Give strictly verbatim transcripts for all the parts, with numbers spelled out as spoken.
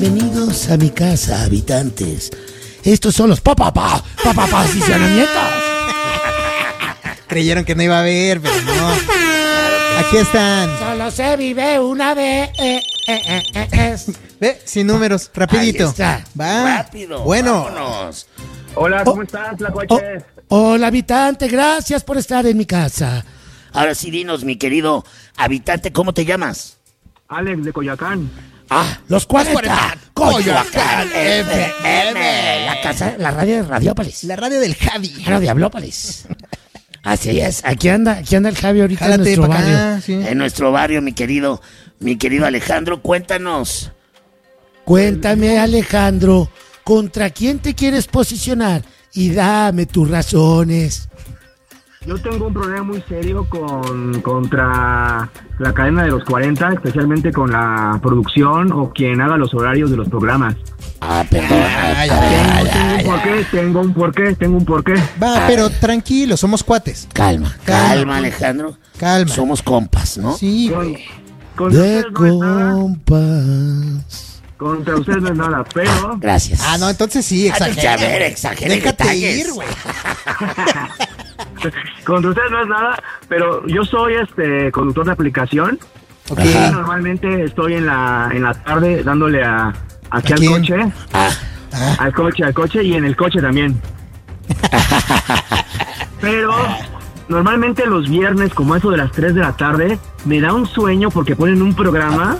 Bienvenidos a mi casa, habitantes. Estos son los papapá, papapá, posicionamientos. Creyeron que no iba a haber, pero no. Aquí están. Solo se vive una vez. Eh, eh, eh, eh, eh. Ve, sin números, rapidito. Ahí está. Va. Rápido. Bueno. Vámonos. Hola, ¿cómo Oh, estás, Tlacuache? Oh, hola, habitante, gracias por estar en mi casa. Ahora sí, dinos, mi querido habitante, ¿cómo te llamas? Alex de Coyoacán. Ah, los cuarenta. cuarenta. Coyoacán F M. La casa, la radio de Radiópolis. La radio del Javi. La radio de Hablópolis. Así es, aquí anda, aquí anda el Javi ahorita Jálate en nuestro pa' acá, barrio. sí. En nuestro barrio, mi querido, mi querido Alejandro, cuéntanos. Cuéntame, Alejandro, ¿contra quién te quieres posicionar? Y dame tus razones. Yo tengo un problema muy serio con contra la cadena de los cuarenta, especialmente con la producción o quien haga los horarios de los programas. Ah, perdón. Ay, A ver, ay, Tengo un porqué, tengo un porqué, tengo un porqué. Va, pero tranquilo, somos cuates. Calma, Calma. calma, Alejandro. Calma. Somos compas, ¿no? Sí, Con, güey. contra De ustedes no es nada, compas. contra ustedes no es nada, pero Gracias. Ah, no, entonces sí, Ah, exagera. a ver, güey. exagere Déjate detalles. ir, güey. contra ustedes no es nada, pero yo soy este conductor de aplicación. Ok. Y normalmente estoy en la en la tarde dándole a aquí ¿A al quién? coche, Ah, Ah, al coche, al coche y en el coche también. Pero normalmente los viernes, como eso de las tres de la tarde, me da un sueño porque ponen un programa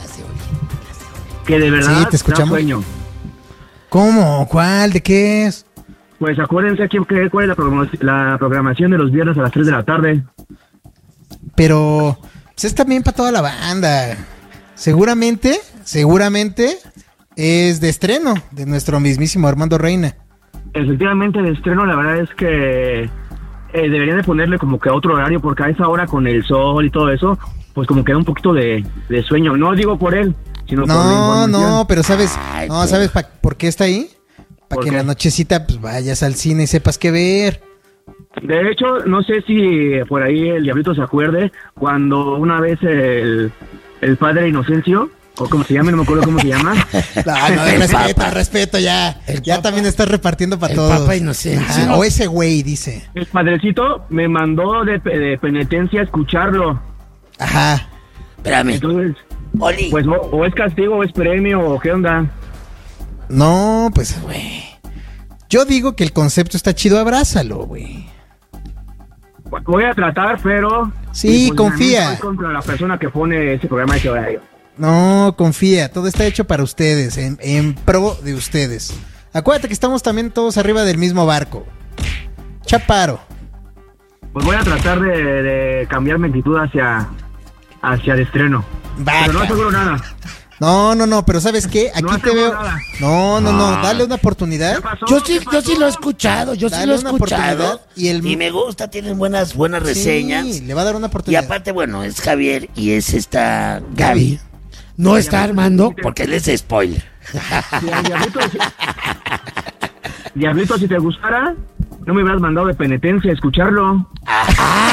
que de verdad Sí, te escuchamos. da sueño. ¿cómo? ¿Cuál? ¿De qué es? Pues acuérdense aquí que- cuál es la, programa- la programación de los viernes a las tres de la tarde. Pero pues es también para toda la banda. Seguramente, seguramente es de estreno de nuestro mismísimo Armando Reina. Efectivamente, de estreno, la verdad es que eh, deberían de ponerle como que a otro horario, porque a esa hora con el sol y todo eso, pues como que da un poquito de, de sueño. No digo por él, sino por la No, información. no, pero ¿sabes? Ay, No, pero- ¿sabes pa- por qué está ahí? Para ¿Por que en qué? la nochecita pues vayas al cine y sepas qué ver. De hecho, no sé si por ahí el Diablito se acuerde, cuando una vez el, el padre Inocencio, o como se llama, no me acuerdo cómo se llama, No, no, El respeto, Papa. respeto ya. El Ya Papa. también estás repartiendo para El todos. Papa Inocencio. Ajá, o ese güey dice. el padrecito me mandó de, de penitencia a escucharlo. Ajá. espérame. Entonces, Oli. pues o, o es castigo o es premio o qué onda. No, pues, güey. Yo digo que el concepto está chido, abrázalo, güey. Voy a tratar, pero... Sí, mi confía. posicionamiento es contra la persona que pone ese programa de ese horario. No, confía, todo está hecho para ustedes, en, en pro de ustedes. Acuérdate que estamos también todos arriba del mismo barco. Chaparo. Pues voy a tratar de, de cambiar mi actitud hacia, hacia el estreno. Vaca. Pero no aseguro nada. No, no, no, pero ¿sabes qué? Aquí No te hacemos veo. nada. No, no, no, Ah. dale una oportunidad. ¿Qué pasó? Yo sí, ¿Qué yo sí pasó? lo he escuchado, yo sí Dale lo he una escuchado. oportunidad y el- Y me gusta, tienen buenas, buenas reseñas. Sí, le va a dar una Y oportunidad. aparte, bueno, es Javier y es esta Gaby. No está Armando porque él es spoiler. Si al Diablito, si, Diablito, si te gustara, no me hubieras mandado de penitencia a escucharlo. Ajá.